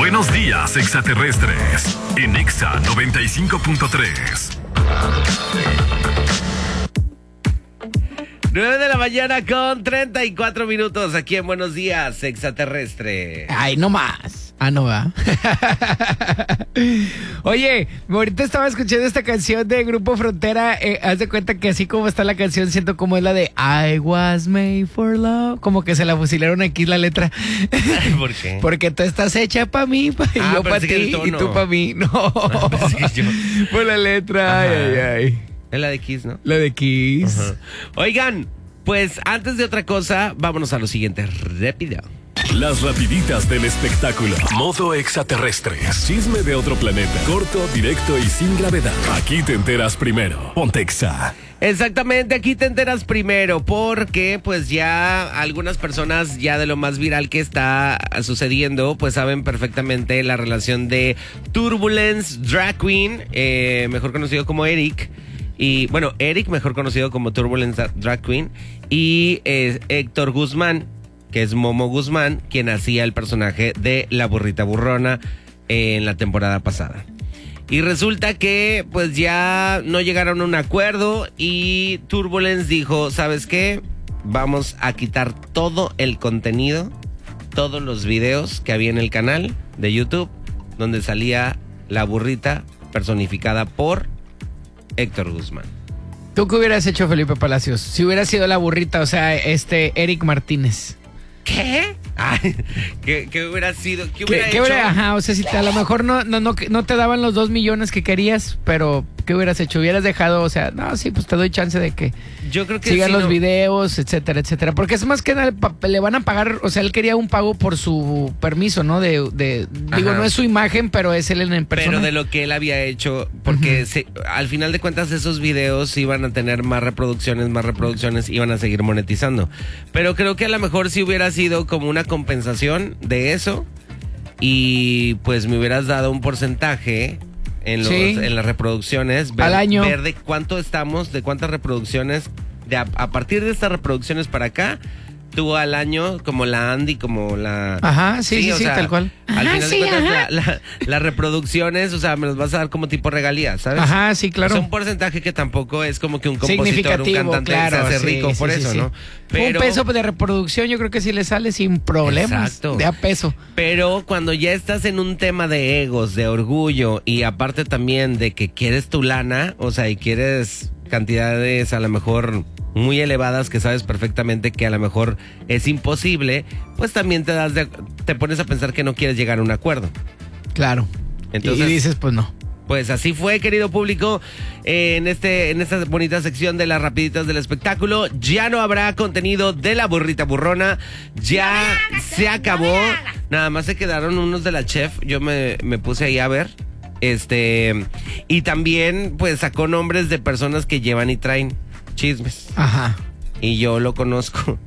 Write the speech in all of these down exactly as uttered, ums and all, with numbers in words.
Buenos días, extraterrestres. En Exa noventa y cinco punto tres. nueve de la mañana con treinta y cuatro minutos aquí en Buenos Días, extraterrestre. Ay, no más. Ah, no va. Oye, ahorita estaba escuchando esta canción de Grupo Frontera. Eh, haz de cuenta que así como está la canción, siento como es la de I was made for love. Como que se la fusilaron aquí la letra. ¿Por qué? Porque tú estás hecha para mí, pa, y Ah, yo para pensé que ti, el y tono. tú para mí. No. Pensé yo. Por la letra. Ay, Ajá. ay, ay. Es la de Kiss, ¿no? La de Kiss. Ajá. Oigan, pues antes de otra cosa, vámonos a lo siguiente. Rápido. Las rapiditas del espectáculo. Modo extraterrestres. Chisme de otro planeta. Corto, directo y sin gravedad. Aquí te enteras primero. Ponte Exa. Exactamente, aquí te enteras primero porque pues ya algunas personas ya de lo más viral que está sucediendo pues saben perfectamente la relación de Turbulence Drag Queen, eh, mejor conocido como Eric, y bueno, Eric mejor conocido como Turbulence Drag Queen, y eh, Héctor Guzmán, que es Momo Guzmán, quien hacía el personaje de la burrita burrona en la temporada pasada. Y resulta que pues ya no llegaron a un acuerdo y Turbulence dijo, ¿sabes qué? Vamos a quitar todo el contenido, todos los videos que había en el canal de YouTube donde salía la burrita personificada por Héctor Guzmán. ¿Tú qué hubieras hecho, Felipe Palacios? Si hubiera sido la burrita, o sea, este Eric Martínez. ¿Qué? Ay, ¿qué, qué hubiera sido? ¿Qué ¿Qué, hubiera qué hecho? hubiera, ajá, o sea, si te- a lo mejor no, no, no, no te daban los dos millones que querías, pero ¿qué hubieras hecho? Hubieras dejado, o sea, no, sí, pues te doy chance de que Yo creo que sigan sí, los no. videos, etcétera, etcétera. Porque es más que nada, pa- le van a pagar, o sea, él quería un pago por su permiso, ¿no? De, de digo, Ajá. no es su imagen, pero es él en persona. Pero de lo que él había hecho, porque se- al final de cuentas esos videos iban a tener más reproducciones, más reproducciones, iban a seguir monetizando. Pero creo que a lo mejor si hubiera sido como una compensación de eso y pues me hubieras dado un porcentaje en, los, Sí. en las reproducciones, ver, Al año. ver de cuánto estamos, de cuántas reproducciones, de a, a partir de estas reproducciones para acá, tú al año, como la Andy, como la... Ajá, sí, sí, o sí, sea, tal cual. Al Ajá, final sí, de cuentas, ajá. la- la- las reproducciones, o sea, me los vas a dar como tipo regalías, ¿sabes? Ajá, sí, claro. Es un porcentaje que tampoco es como que un compositor, un Significativo, cantante claro, se hace sí, rico sí, por sí, eso, sí. ¿no? Un peso de reproducción yo creo que sí le sale sin problemas. Exacto. De a peso. Pero cuando ya estás en un tema de egos, de orgullo y aparte también de que quieres tu lana, o sea, y quieres cantidades a lo mejor muy elevadas que sabes perfectamente que a lo mejor es imposible, pues también te das de- te pones a pensar que no quieres llegar a un acuerdo. Claro. Entonces, y dices, pues no. Pues así fue, querido público, eh, en este en esta bonita sección de las rapiditas del espectáculo. Ya no habrá contenido de la burrita burrona, ya se acabó. Nada más se quedaron unos de la chef, yo me, me puse ahí a ver. Este, y también pues sacó nombres de personas que llevan y traen chismes. Ajá. Y yo lo conozco.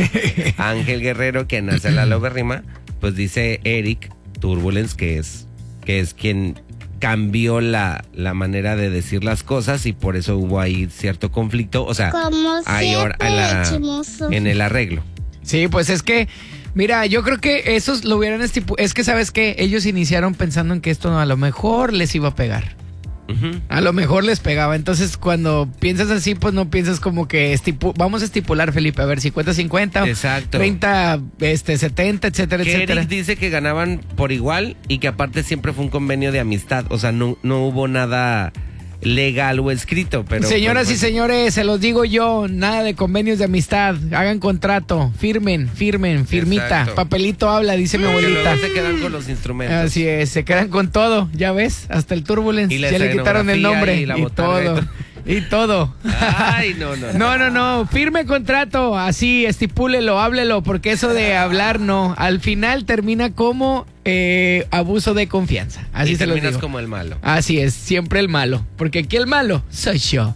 Ángel Guerrero, quien hace la loberrima, pues dice Eric Turbulence, que es, que es quien cambió la, la manera de decir las cosas y por eso hubo ahí cierto conflicto. O sea, Como ahí ahora en, la- chismoso. en el arreglo. Sí, pues es que, mira, yo creo que esos lo hubieran estipulado. Es que, ¿sabes qué? Ellos iniciaron pensando en que esto a lo mejor les iba a pegar. Ujú. A lo mejor les pegaba. Entonces, cuando piensas así, pues no piensas como que estipu- vamos a estipular, Felipe, a ver, cincuenta cincuenta, Exacto. treinta, este, setenta, etcétera, Que etcétera. Eric dice que ganaban por igual y que aparte siempre fue un convenio de amistad. O sea, no, no hubo nada legal o escrito, pero... Señoras pues, y señores, se los digo yo, nada de convenios de amistad, hagan contrato, firmen, firmen, firmita, Exacto. papelito habla, dice mi que abuelita. luego se quedan con los instrumentos. Así es, se quedan con todo, ya ves, hasta el Turbulence, Y la ya le quitaron el escenografía nombre y y, la botarga y todo, todo. y todo. Ay, no, no. No, no, no, firme contrato, así, estipúlelo, háblelo, porque eso de hablar no, al final termina como eh, abuso de confianza, así Y se los terminas digo. como el malo. Así es, siempre el malo, porque aquí el malo soy yo.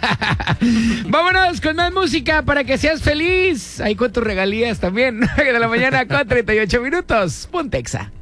Vámonos con más música para que seas feliz. Ahí con tus regalías también. nueve de la mañana con treinta y ocho minutos. Ponte Exa.